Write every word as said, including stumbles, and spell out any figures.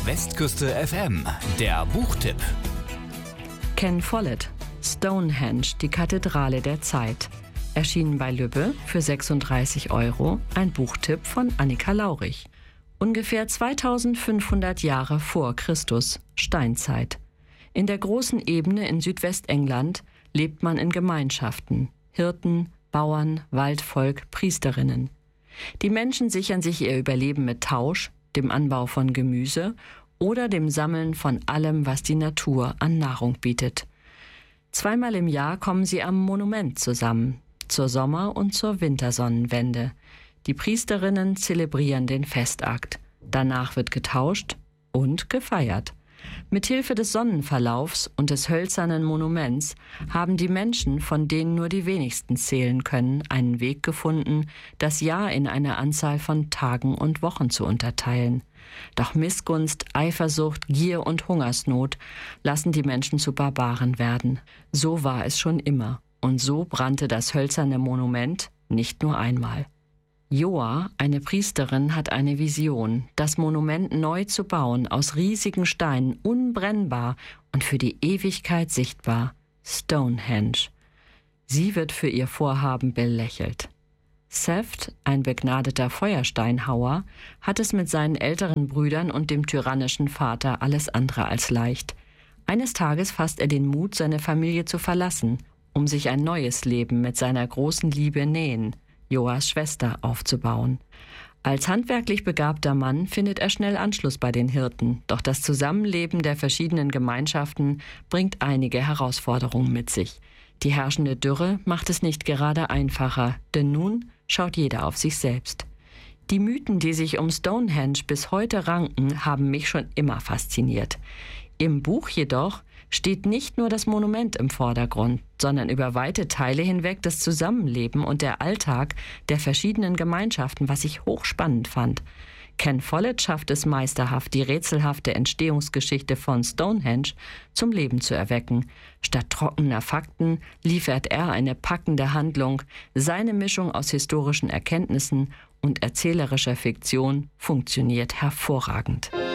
Westküste F M, der Buchtipp. Ken Follett, Stonehenge, die Kathedrale der Zeit. Erschienen bei Lübbe für sechsunddreißig Euro, ein Buchtipp von Annika Laurich. Ungefähr zweitausendfünfhundert Jahre vor Christus, Steinzeit. In der großen Ebene in Südwestengland lebt man in Gemeinschaften. Hirten, Bauern, Waldvolk, Priesterinnen. Die Menschen sichern sich ihr Überleben mit Tausch, dem Anbau von Gemüse oder dem Sammeln von allem, was die Natur an Nahrung bietet. Zweimal im Jahr kommen sie am Monument zusammen, zur Sommer- und zur Wintersonnenwende. Die Priesterinnen zelebrieren den Festakt. Danach wird getauscht und gefeiert. Mithilfe des Sonnenverlaufs und des hölzernen Monuments haben die Menschen, von denen nur die wenigsten zählen können, einen Weg gefunden, das Jahr in eine Anzahl von Tagen und Wochen zu unterteilen. Doch Missgunst, Eifersucht, Gier und Hungersnot lassen die Menschen zu Barbaren werden. So war es schon immer. Und so brannte das hölzerne Monument nicht nur einmal. Joa, eine Priesterin, hat eine Vision, das Monument neu zu bauen, aus riesigen Steinen, unbrennbar und für die Ewigkeit sichtbar. Stonehenge. Sie wird für ihr Vorhaben belächelt. Seth, ein begnadeter Feuersteinhauer, hat es mit seinen älteren Brüdern und dem tyrannischen Vater alles andere als leicht. Eines Tages fasst er den Mut, seine Familie zu verlassen, um sich ein neues Leben mit seiner großen Liebe Nähen, Joas Schwester, aufzubauen. Als handwerklich begabter Mann findet er schnell Anschluss bei den Hirten, doch das Zusammenleben der verschiedenen Gemeinschaften bringt einige Herausforderungen mit sich. Die herrschende Dürre macht es nicht gerade einfacher, denn nun schaut jeder auf sich selbst. Die Mythen, die sich um Stonehenge bis heute ranken, haben mich schon immer fasziniert. Im Buch jedoch steht nicht nur das Monument im Vordergrund, sondern über weite Teile hinweg das Zusammenleben und der Alltag der verschiedenen Gemeinschaften, was ich hochspannend fand. Ken Follett schafft es meisterhaft, die rätselhafte Entstehungsgeschichte von Stonehenge zum Leben zu erwecken. Statt trockener Fakten liefert er eine packende Handlung. Seine Mischung aus historischen Erkenntnissen und erzählerischer Fiktion funktioniert hervorragend.